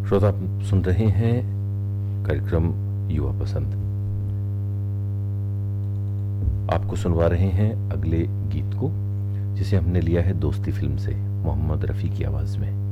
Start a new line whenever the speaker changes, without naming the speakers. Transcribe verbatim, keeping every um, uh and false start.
श्रोता, आप सुन रहे हैं कार्यक्रम युवा पसंद। आपको सुनवा रहे हैं अगले गीत को, जिसे हमने लिया है दोस्ती फिल्म से मोहम्मद रफ़ी की आवाज़ में।